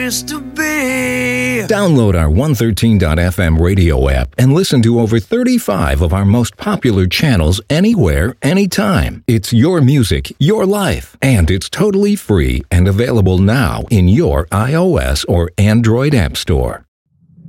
Used to be. Download our 113.fm radio app and listen to over 35 of our most popular channels anywhere, anytime. It's your music, your life, and it's totally free and available now in your iOS or Android app store.